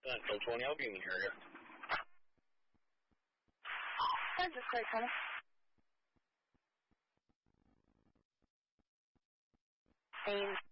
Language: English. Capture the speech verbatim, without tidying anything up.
Delta twenty, I'll be in the area. That's just great, Thomas. Ames